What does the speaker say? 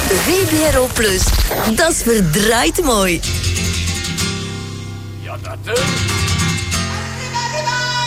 VPRO Plus. Dat is verdraaid mooi. Ja, dat